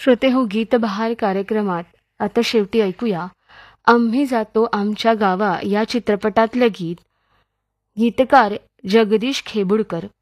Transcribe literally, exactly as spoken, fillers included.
श्रोते हो, गीत बहार कार्यक्रमात आता शेवटी ऐकूया आम्ही जातो आमच्या गावा या चित्रपटातलं गीत. गीतकार जगदीश खेबुडकर.